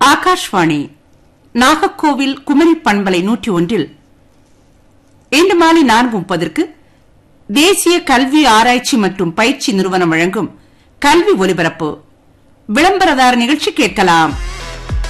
ஆகாஷ்வாணி நாகர்கோவில் குமரி பண்பலை 101 இன்று மாலை 4:30 தேசிய கல்வி ஆராய்ச்சி மற்றும் பயிற்சி நிறுவனம் வழங்கும் கல்வி ஒலிபரப்பு விளம்பரதார நிகழ்ச்சி கேட்கலாம்.